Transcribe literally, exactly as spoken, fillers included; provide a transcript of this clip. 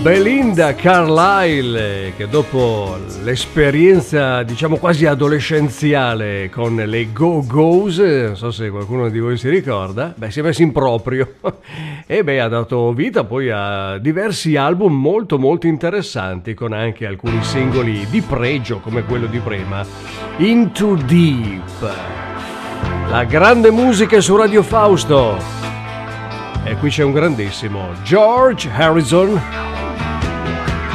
Belinda Carlisle, che dopo l'esperienza diciamo quasi adolescenziale con le Go-Go's, non so se qualcuno di voi si ricorda, beh, si è messo in proprio e beh, ha dato vita poi a diversi album molto molto interessanti, con anche alcuni singoli di pregio come quello di prima, Into Deep. La grande musica su Radio Fausto, e qui c'è un grandissimo George Harrison.